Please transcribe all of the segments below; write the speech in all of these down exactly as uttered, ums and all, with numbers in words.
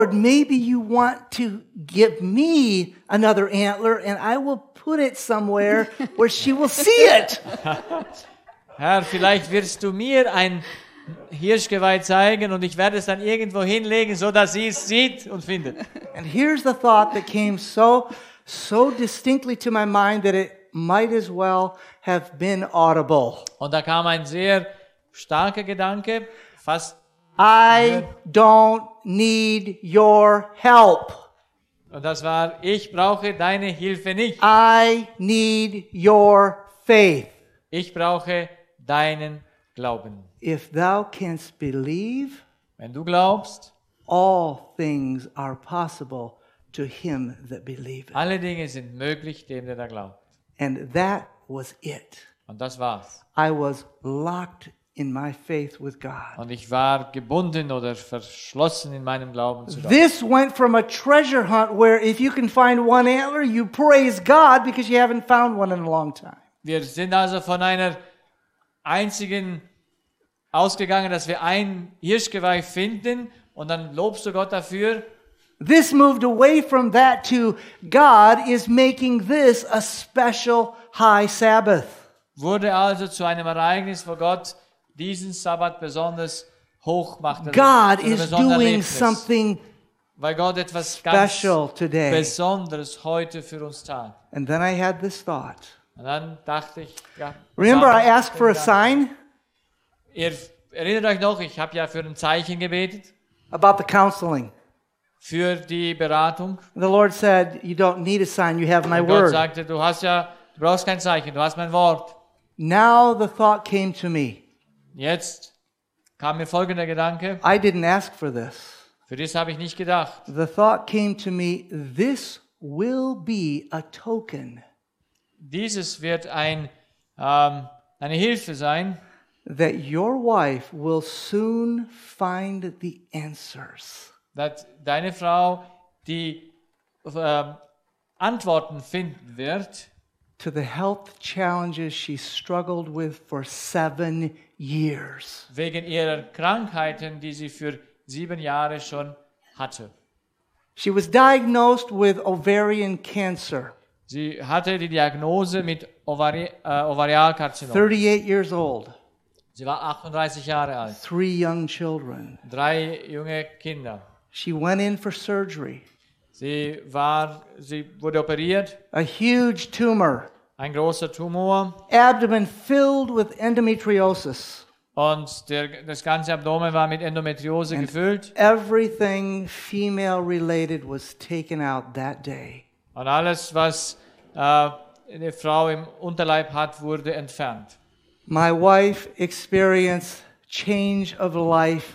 maybe you want to give me another antler and I will put it somewhere where she will see it. Herr, vielleicht wirst du mir ein Hirschgeweih zeigen und ich werde es dann irgendwo hinlegen, so dass sie es sieht und findet. And here's the thought that came so, so distinctly to my mind that it might as well have been audible. Und da kam ein sehr starker Gedanke, fast I don't need your help. Und das war, ich brauche deine Hilfe nicht. I need your faith. Ich brauche deinen Glauben. If thou canst believe, Wenn du glaubst, all things are possible to him that believeth. alle Dinge sind möglich dem, der da glaubt. And that was it. Und das war's. I was locked in my faith with God. Und ich war gebunden oder verschlossen in meinem Glauben zu Gott. This went from a treasure hunt where if you can find one antler, you praise God because you haven't found one in a long time. Wir sind also von einer einzigen ausgegangen, dass wir ein Hirschgeweih finden und dann lobst du Gott dafür. This moved away from that to God is making this a special high Sabbath. Wurde also zu einem Ereignis, wo Gott diesen Sabbat besonders hoch machte. God is doing something weil Gott etwas ganz special today. Besonderes heute für uns tat. And then I had this thought. Und dann dachte ich, ja, Remember I asked for a sign ihr erinnert euch noch, ich habe ja für ein Zeichen gebetet, about the counseling. für die Beratung. The Lord said, you don't need a sign, you have my Und Gott word. sagte, du hast ja, du brauchst kein Zeichen, du hast mein Wort. Now the thought came to me. Jetzt kam mir folgender Gedanke, I didn't ask for this. für das habe ich nicht gedacht. The thought came to me, this will be a token Dieses wird ein, ähm, eine Hilfe sein, that your wife will soon find the answers. dass deine Frau die ähm, Antworten finden wird To the health challenges she struggled with for seven years. wegen ihrer Krankheiten, die sie für sieben Jahre schon hatte. She was diagnosed with ovarian cancer, Sie hatte die Diagnose mit Ovari äh, Ovarialkarzinom. thirty-eight years old, Sie war achtunddreißig Jahre alt, three young children. drei junge Kinder. She went in for surgery. Sie war, sie wurde operiert, A huge tumor, ein großer Tumor abdomen filled with endometriosis. und der, das ganze Abdomen war mit Endometriose gefüllt Everything female related was taken out that day. und alles, was äh, eine Frau im Unterleib hat, wurde entfernt. My wife experienced change of life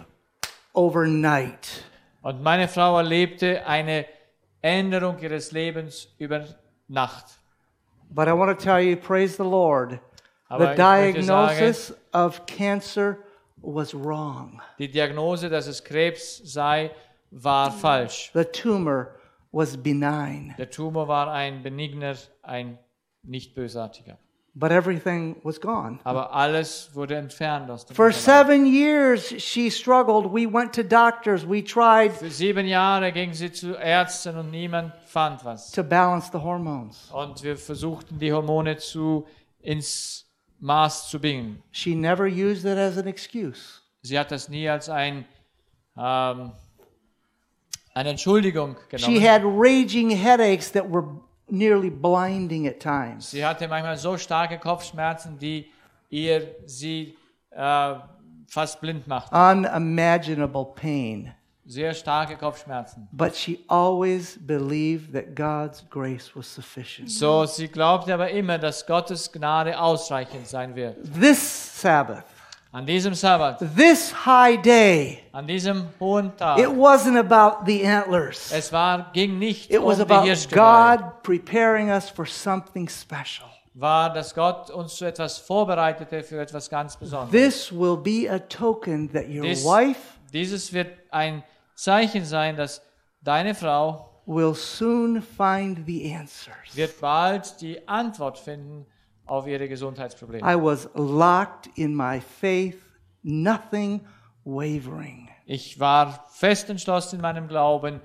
overnight. Und meine Frau erlebte eine Änderung ihres Lebens über Nacht. But I want to tell you, praise the Lord, Aber the ich möchte diagnosis of cancer was wrong. Die Diagnose, dass es Krebs sei, war falsch. The tumor was benign, Der Tumor war ein benigner, ein nicht bösartiger. but everything was gone. Aber alles wurde entfernt aus dem For Unterleib. seven years, she struggled. We went to doctors. We tried Für sieben Jahre ging sie zu Ärzten und niemand fand was. to balance the hormones. Und wir versuchten, die Hormone zu, ins Maß zu bringen. She never used it as an excuse. Sie hat das nie als ein, ähm, eine Entschuldigung She genommen. had raging headaches that were nearly blinding at times. Sie hatte manchmal so starke Kopfschmerzen, die ihr sie äh, fast blind machten. Unimaginable pain. Sehr starke Kopfschmerzen. But she always believed that God's grace was sufficient. So, sie glaubte aber immer, dass Gottes Gnade ausreichend sein wird. This Sabbath, An diesem Sabbat, this high day, an diesem hohen Tag, it wasn't about the antlers. es war, ging nicht It um was die about Hirschgeweih. God preparing us for something special. War, dass Gott uns zu etwas vorbereitete, für etwas ganz Besonderes. This will be a token that your Dies- wife Dieses wird ein Zeichen sein, dass deine Frau will soon find the answers. wird bald die Antwort finden auf ihre Gesundheitsprobleme. I was locked in my faith, nothing wavering. Ich war fest entschlossen in meinem Glauben.